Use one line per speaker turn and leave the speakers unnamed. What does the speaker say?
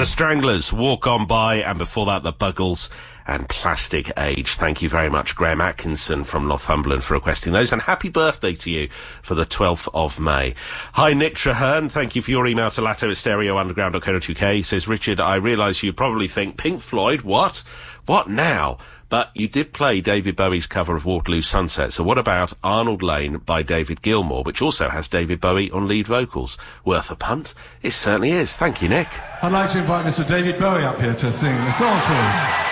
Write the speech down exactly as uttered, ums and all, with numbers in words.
The Stranglers, Walk On By, and before that, The Buggles and Plastic Age. Thank you very much, Graham Atkinson from Northumberland, for requesting those, and happy birthday to you for the twelfth of May. Hi, Nick Traherne. Thank you for your email to latto at stereo underground dot co dot uk. He says, Richard, I realise you probably think, Pink Floyd, what? What now? But you did play David Bowie's cover of Waterloo Sunset, so what about Arnold Lane by David Gilmour, which also has David Bowie on lead vocals? Worth a punt? It certainly is. Thank you, Nick.
I'd like to invite Mister David Bowie up here to sing a song for you.